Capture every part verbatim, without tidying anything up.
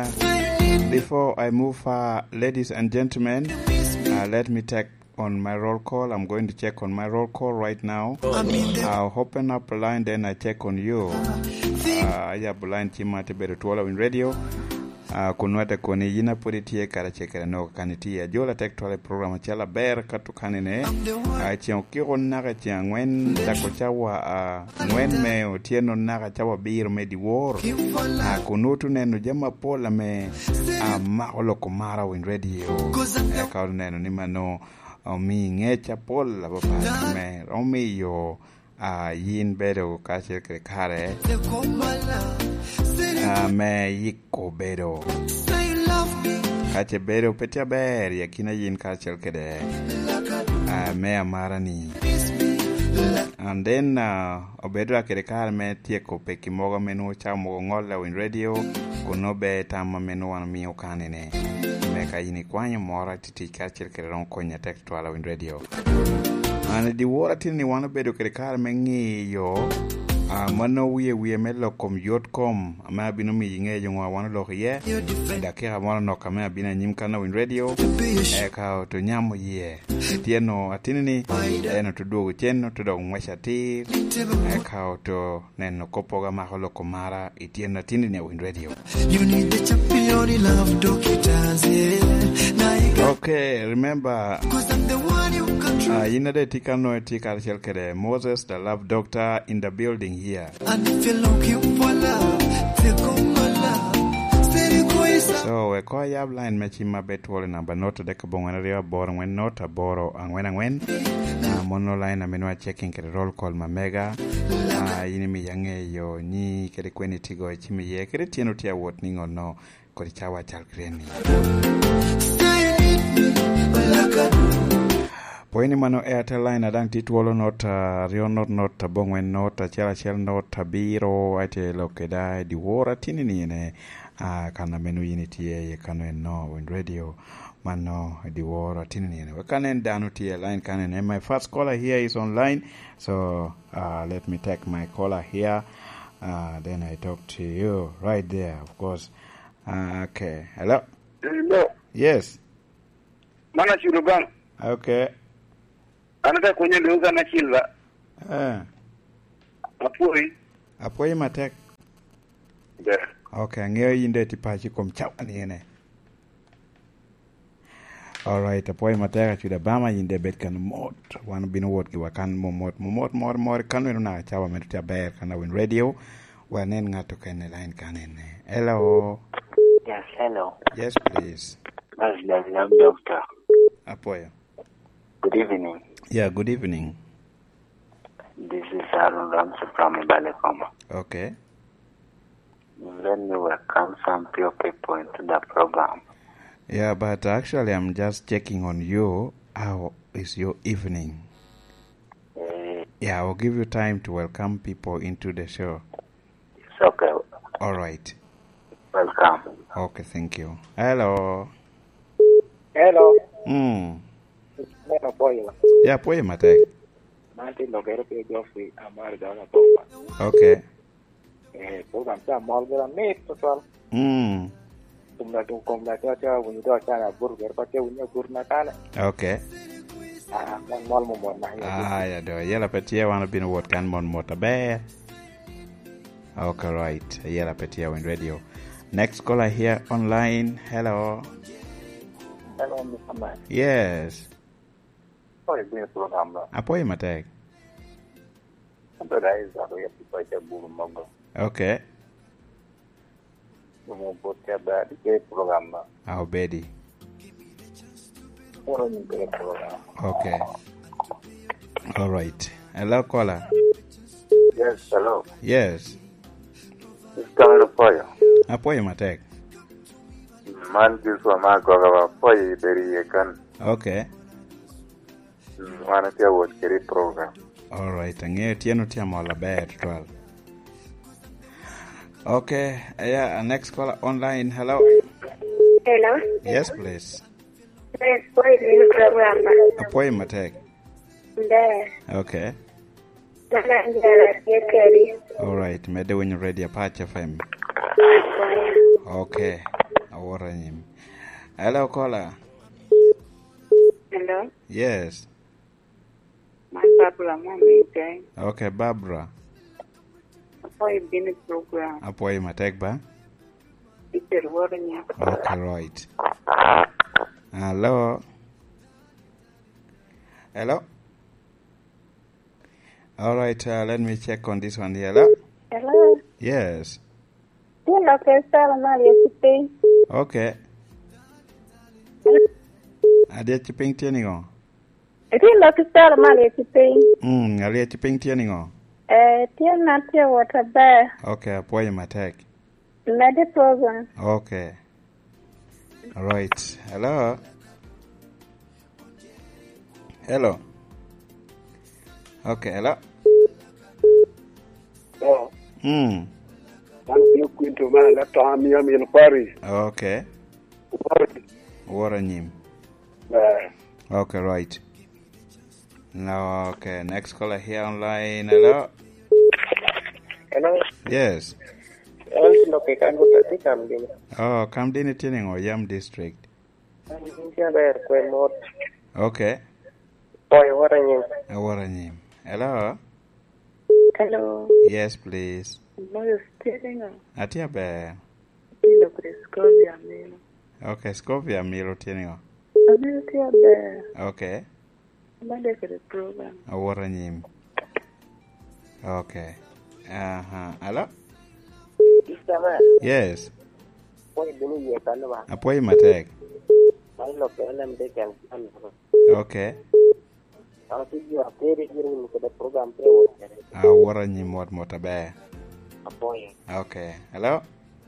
Before I move far, ladies and gentlemen, uh, let me take on my roll call. I'm going to check on my roll call right now. I'll open up a line, then I check on you. I have a line Chimate Berutuala in radio. Kunwata kone yina puritie kara chekera no kanitia jola tektoale programa chala ber katukanine a chion kiro naga chiang wen dako chawa ngwen me otieno naga chawa bir me di war a kunutu neno jama pola me a maolo komara win radio e ka neno ni mano mi ngecha pola baba me romi yo a yin bedo ka chekere kare Uh, me yiko bedo kache bedo petia ber yakina yin kachel kede uh, me amara ni and then uh, obedo akere kar me tieko peki mogo menu cha mogo ngola win radio kuno be tama menu wan miyo kanene me ka yini kwanyo mora titi kachel kede ron konya tek twala win radio and di wora tini wana bedo kere kar me ngiyo Uh, mano wiye wiye melo kom yot kom ama abino mi yinge yungwa wano loko ye dakika mwana noka me abina nyimkana win radio eka to nyamo ye tieno atinini eno tudugu cheno tudugu mwesha ti eka to neno kopoga maholo komara itieno atinini win radio. You need the champion love doctors, yeah. Okay, remember Uh, Yinade Tikano Tika Shelkere, Moses, the love doctor in the building here. And if you're looking for love, take on my love. So, we call you line Machima Betwall number not to the Kabongaria, born when not a boro and when and when. Mono line, I mean, checking the roll call Mamega. Yinimi Yange, yo, ni Kerekweni Tigo, Chimi, Keretiano Tia, what ning or no, Korichawa Chalkreni. Poini mano Airtel line adang tituolo nota rio not nota bongwen nota chela chel nota biro ate lokeda di wora tinini ne a kana menu unity ye kano no in radio mano di wora tinini ne we kanen danu tie line kanen and my first caller here is online, so uh, let me take my caller here, uh, then I talk to you right there, of course. Uh, okay, hello. Hello. Yes. Mana chulubang. Okay. Anata kwenye leuza na chilva. Eh. Apoi. Apoi matek. Yeah. Okay, ngeo yinde tipachi komchawa niene. Alright, apoi matek chuda bama yinde bet kan mot. Wanu bino wot ki wakan momot momot mor mor kanu na chawa metutia ber kana win radio. Wanen ngato kene line kanene. Hello. Yes, hello. Yes, please. That's the young doctor. Apoi. Good evening. Yeah, good evening. This is Arun Ramsey from Ibalekoma. Okay. Let me welcome some few people into the program. Yeah, but actually I'm just checking on you. How is your evening? Uh, yeah, I'll give you time to welcome people into the show. It's okay. All right. Welcome. Okay, thank you. Hello. Hello. Hmm. Neno poyo. Yeah, poyo matek. Manti logero pe Geoffrey amar dana bomba. Okay. Eh, program sa malgera me total. Hmm. Tumna tu komla cha cha wuni do cha na burger pa che wuni gurna kala. Okay. Ah, mon mal mo mon na. Ah, ya do. Yela petia wana bino wot kan mon mota be. Okay, right. Yela petia win radio. Next caller here online. Hello. Hello, Mister Man. Yes. Sorry, been program. Apoy matek. But I is that we have to fight a bull mumbo. Okay. Mo botia ba di program. How bedi. Oro ni program. Okay. All right. Hello, caller. Yes, hello. Yes. It's coming up for you. Apoy matek. Man, this one, my God, for you, very can. Okay. Man, I tell what great program. All right. Angeo tieno tiamo la bad twelve. Okay. Yeah. Next caller online. Hello. Hello. Yes, please. Yes, boy, in program. Apoy matek. There. Okay. All right. Mede when you're ready, Apache F M. Okay. Awara nyim. Hello, caller. Hello. Yes. My Barbara Mommy. Okay, Barbara. Apoy been a program. Apoy matek ba? Teacher warning. Okay, right. Hello. Hello. All right, uh, let me check on this one here. Hello. Hello. Yes. Hello, Crystal Maria Chipping. Okay. Adia Chipping Tianingo. Hello, Crystal Maria Chipping. Hmm, Adia Chipping Tianingo. Eh, Tian Natia Water Bear. Okay, apoy matek. Medi program. Okay. All right. Hello. Hello. Okay, hello. Oh. Hmm. I'm you going to man that time I'm in Paris. Okay. Wara nyim. Uh, Okay, right. Now, okay, next caller here online. Hello. Hello. Yes. Hello, okay, can you take come in? Oh, come in tuning or Yam district. Okay. Boy, what are you? Wara nyim. Hello. Hello. Yes, please. No, you're stealing. Atia bear. You look at Scovia Milo. Okay, Scovia Milo tuning. I'm here there. Okay. Monday for the program. Wara nyim. Okay. Uh huh. Hello. Yes. Boy, do you get a Apoy matek. I look at them, they can. Okay. I'll see you up there during the program. Ah, wara nyim what mota bear. A boy. Okay. Hello.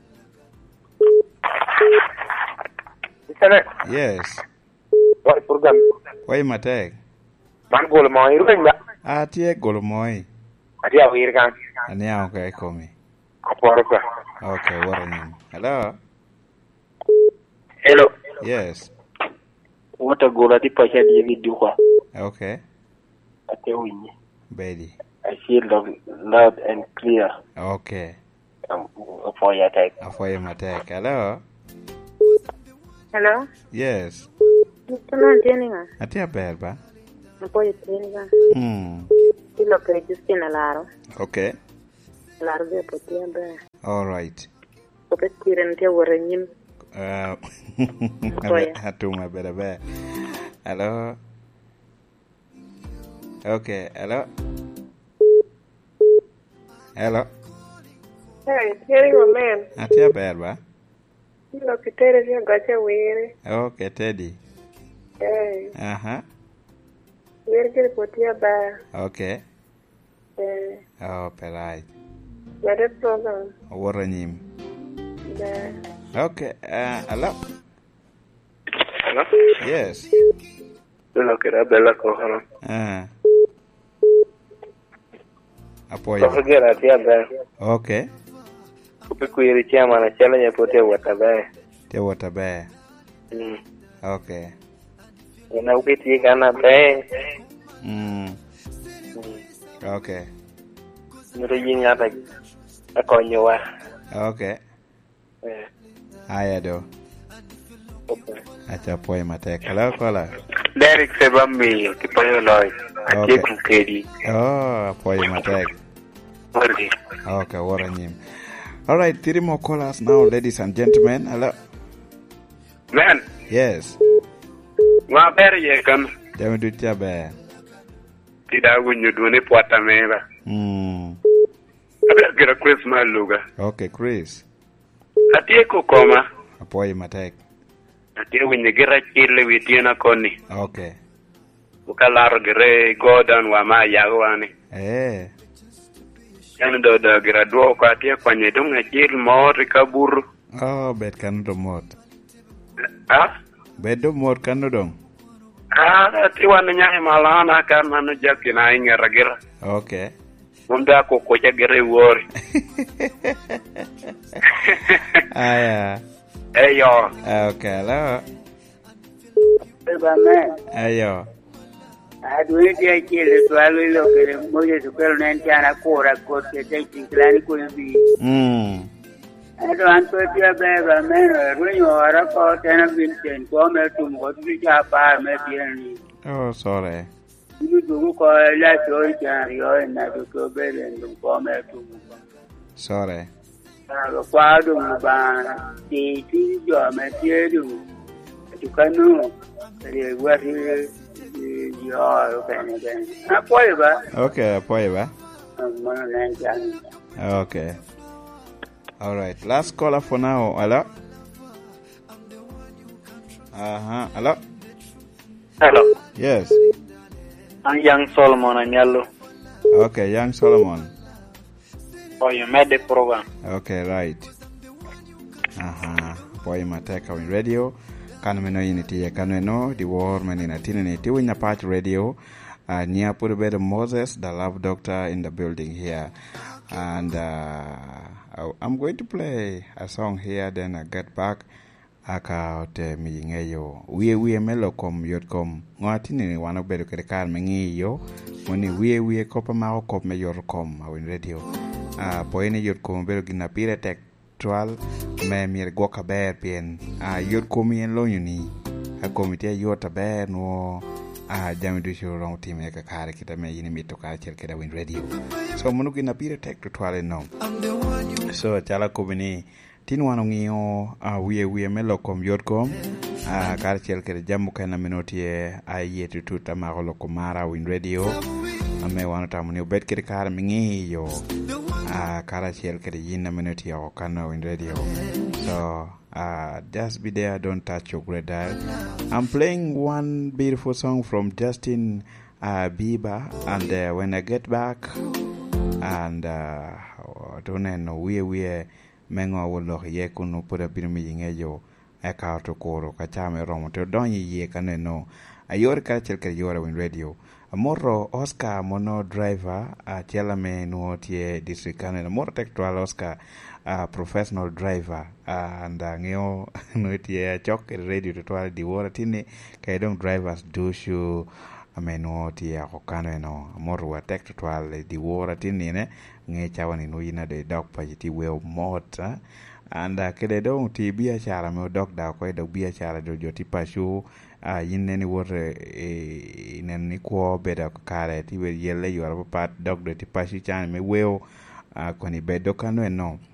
Yes. What program? Why matek? Man go to my room. Ah, tie golomoy. I have here again. Ania okay komi. Okay, wara nyim. Hello. Hello. Yes. What a goal at the Pasha Yemi Duha. Okay. I tell you. Betty. I feel loud and clear. Okay. Um, for your attack. For your attack. Hello. Hello. Yes. Mister Mantianinga. Atia berba. Apoy Tianinga. Hmm. You look at Justina Laro. Okay. Laro de Potia Bear. All right. Okay, Kiran Tia Warren. Uh, Hatuma better bear. Hello. Okay. Hello. Hello. Hey, hearing a man. Atia berba. You look at Teddy, you got your weary. Okay, Teddy. Hey. Uh huh. Where did you put your bear? Okay. Eh. Oh, polite. What a program. Wara nyim. Yeah. Okay. Uh, hello. Hello? Yes. Look at a bella cohort. Ah. Apoy. Forget at the other. Okay. Kupiku chairman, a challenge put a water bear. Te water bear. Hmm. Okay. And I'll get you gonna bear. Hmm. Okay. Ringing up a coin you are. Okay. Yeah. Hiya do. Okay. Acha apoy matek. Hello, caller. Derek Sebami, Kipayo Loy. I take him Kedi. Oh, apoy matek. Worthy. Okay, wara nyim. All right, three more callers now, ladies and gentlemen. Hello. Man. Yes. Ma bear ye kan. Demi du tia bear. Tida wunyu duni puata mera. Hmm. Abe gira Christmas luga. Okay, Chris. Atie ko koma. Apoy matek. Atie wunyu gira chile witina koni. Okay. Bukalaro gire Gordon wa ma yagwani. Eh. Yan do do gira duo ko atie kwanye dunga chil mori kaburu. Oh, bet kanu do mot. Ah? Bet do mot kanu dong. Ah, ati wan nyahe malana kan manu jakina ingera gira. Okay. Munda ko ko jagere wori. Aya. Eyo. Okay, hello. Baba, Ayo. adui dia kile swali lo kile moja tukelo na ntiana kora kote teki klani ko bi. Hmm. Ado anto tia beba me runyo ara ko tena binten ko me tum ko tu ja pa me bien. Oh, sorry. Ni du ko la so ja yo na du ko bebe ndum ko me tum. Sorry. Ado kwa du ba ti ti jo me tie du. Tu kanu re wa ri yo bene bene. Apoy ba. Okay, apoy ba. Mo na jan. Okay. All right. Last caller for now. Hello? Uh-huh. Hello? Hello. Yes. I'm young Solomon Anyalo. Okay, young Solomon. Oh, you made the program. Okay, right. Uh-huh. Boy, Mateka in radio. Kanmeno unity ya kanweno. The war manina tinini. Tiwinya part radio. Uh, near Purubeda Moses, the love doctor in the building here. And uh, I'm going to play a song here, then I get back. Aka te mi ngeyo. Wie wie melo kom yot kom. Ngwatini ni wano bedo kedekar mengi yo. Moni wie wie kopa mao kop me yor kom. Awin radio. Uh, Poene yot kom bedo ginapire tek twal. Me mir gwoka ber pien. Uh, yot kom yen lo yuni. A komitia yota ber no. Ah, jami du show wrong team eka kare kita me yini mito ka cher keda win radio. So munu gina pire tek to twale no. So chala kubini tin wano ngiyo ah wiye wiye melo kom yot kom ah kare cher keda jamu kana minoti e aye tututa magolo komara win radio. Ame wano tamuni ubet kede kare mingi yo ah kare cher keda yina minoti ya wakana win radio. So Uh, just be there, don't touch your great dial. I'm playing one beautiful song from Justin uh, Bieber, and uh, when I get back, and uh, don't know we we mengo wolo ye kuno pura birmi yingejo eka to koro kachame romo to donyi ye kaneno ayor ka chelke yora win radio amoro Oscar mono driver a chela me no tie district kanena moro tektual Oscar a professional driver uh, and uh, ngeo no tie chok radio to twal di wora tini kay dong drivers do show ameno tie ko kaneno amoro wa tek to twal di wora tini ne nge chawani no yina de dog pa ti we mota and uh, kede dong ti biashara me dog da ko do biashara do joti pashu a uh, yinne ni wote e nen ni ko beda ko kare ti we yelle yo ara pat dog do ti pashu chan me weo a uh, koni bedo kanu no